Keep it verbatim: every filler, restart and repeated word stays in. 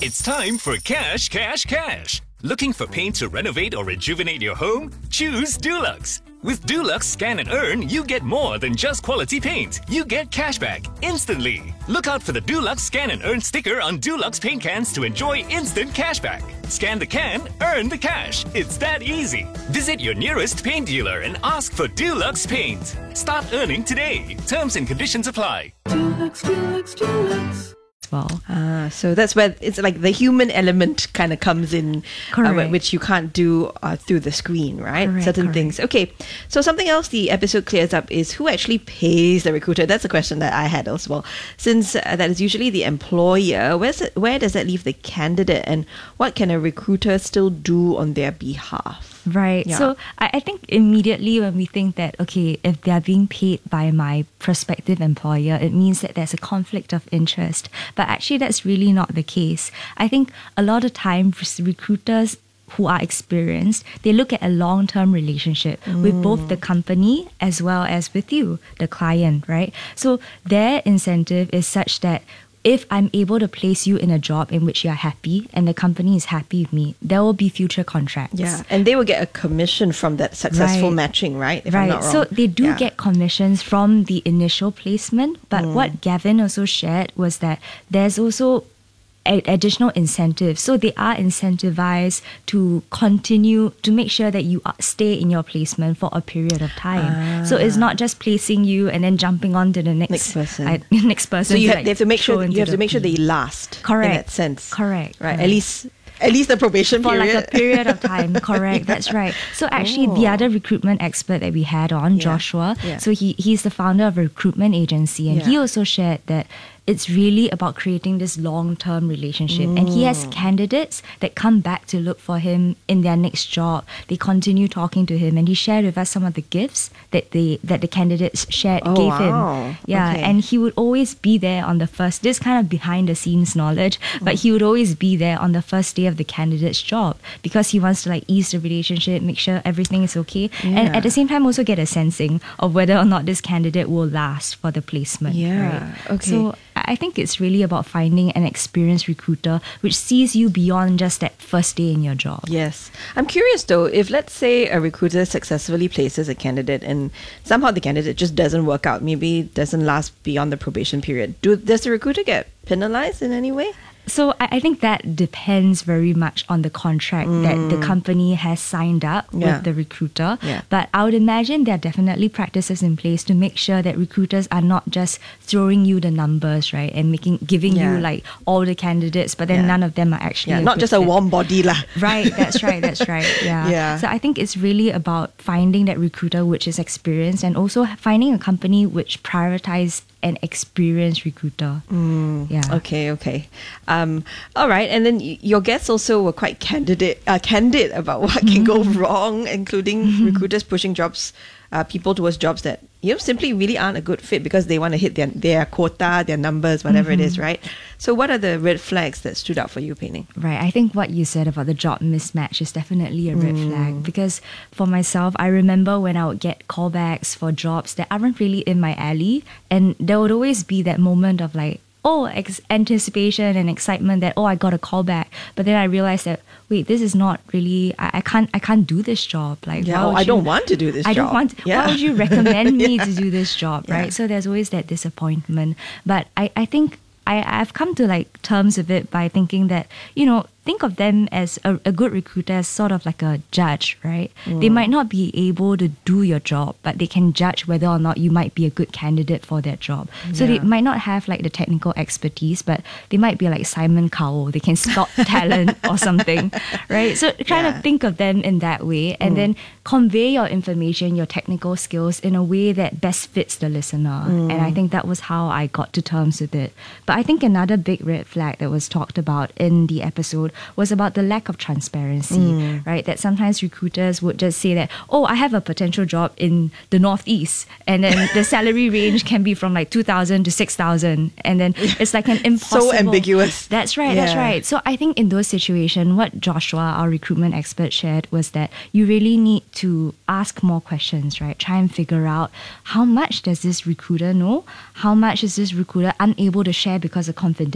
It's time for Cash, Cash, Cash. Looking for paint to renovate or rejuvenate your home? Choose Dulux. With Dulux Scan and Earn, you get more than just quality paint. You get cashback instantly. Look out for the Dulux Scan and Earn sticker on Dulux paint cans to enjoy instant cashback. Scan the can, earn the cash. It's that easy. Visit your nearest paint dealer and ask for Dulux Paint. Start earning today. Terms and conditions apply. Dulux, Dulux, Dulux. Well. Ah, so that's where it's like the human element kind of comes in, uh, Correct. which you can't do uh, through the screen, right? Correct, Certain correct. things. Okay, so something else the episode clears up is who actually pays the recruiter. That's a question that I had as well. Since uh, that is usually the employer, where's it, where does that leave the candidate, and what can a recruiter still do on their behalf? Right. Yeah. So I, I think immediately when we think that, okay, if they're being paid by my prospective employer, it means that there's a conflict of interest. But actually, that's really not the case. I think a lot of times recruiters who are experienced, they look at a long-term relationship mm. with both the company as well as with you, the client, right? So their incentive is such that if I'm able to place you in a job in which you're happy and the company is happy with me, there will be future contracts. Yeah, and they will get a commission from that successful Right. matching, right? If right. I'm not wrong. So they do Yeah. get commissions from the initial placement. But what Gavin also shared was that there's also a- additional incentives. So they are incentivized to continue to make sure that you are- stay in your placement for a period of time. So it's not just placing you and then jumping on to the next, Next person. I, next person. So you to, have, like, they have to make throw sure into you have to the make sure pool. they last. Correct. In that sense. Correct. Right. At correct. least at least the probation For period. like a period of time, correct? That's right. So actually, the Oh. other recruitment expert that we had on, Yeah. Joshua, Yeah. so he he's the founder of a recruitment agency, and he Yeah. also shared that it's really about creating this long-term relationship. And he has candidates that come back to look for him in their next job. They continue talking to him, and he shared with us some of the gifts that they that the candidates shared Oh, gave wow. him. Yeah, Okay. and he would always be there on the first. This kind of behind-the-scenes knowledge, but he would always be there on the first day of the candidate's job because he wants to like ease the relationship, make sure everything is okay, and Yeah. at the same time also get a sensing of whether or not this candidate will last for the placement. Yeah, Right? okay. So I think it's really about finding an experienced recruiter which sees you beyond just that first day in your job. Yes. I'm curious though, if let's say a recruiter successfully places a candidate and somehow the candidate just doesn't work out, maybe doesn't last beyond the probation period, do, does the recruiter get penalized in any way? So I I think that depends very much on the contract that the company has signed up Yeah. with the recruiter. Yeah. But I would imagine there are definitely practices in place to make sure that recruiters are not just throwing you the numbers, right, and making giving Yeah. you like all the candidates, but then Yeah. none of them are actually Yeah, a not good just a fit. warm body lah. Right, that's right, that's right. Yeah. Yeah. So I think it's really about finding that recruiter which is experienced and also finding a company which prioritizes an experienced recruiter. Yeah. Okay, okay. Um, all right, and then y- your guests also were quite candid, uh, candid about what can go wrong, including recruiters pushing jobs, uh, people towards jobs that you know simply really aren't a good fit because they want to hit their their quota, their numbers, whatever it is, right? So, what are the red flags that stood out for you, Pei Ning? Right. I think what you said about the job mismatch is definitely a red flag because for myself, I remember when I would get callbacks for jobs that aren't really in my alley, and there would always be that moment of like, oh, ex- anticipation and excitement that oh, I got a callback, but then I realized that wait, this is not really. I, I can't. I can't do this job. Like, Yeah, why oh, would I you- don't want to do this I job. don't want. Yeah. Why would you recommend me Yeah. to do this job, Yeah. right? So there's always that disappointment. But I, I think I, I've come to like terms with it by thinking that, you know, think of them as a, a good recruiter as sort of like a judge, right? They might not be able to do your job, but they can judge whether or not you might be a good candidate for that job. So they Yeah. might not have like the technical expertise, but they might be like Simon Cowell. They can spot talent or something, right? So trying Yeah. to think of them in that way and then convey your information, your technical skills in a way that best fits the listener. And I think that was how I got to terms with it. But I think another big red flag that was talked about in the episode was about the lack of transparency, right? That sometimes recruiters would just say that, oh, I have a potential job in the Northeast, and then the salary range can be from like two thousand to six thousand, and then it's like an impossible... ambiguous. That's right, that's Yeah. right. So I think in those situations, what Joshua, our recruitment expert, shared was that you really need to ask more questions, right? Try and figure out how much does this recruiter know? How much is this recruiter unable to share because of confidentiality?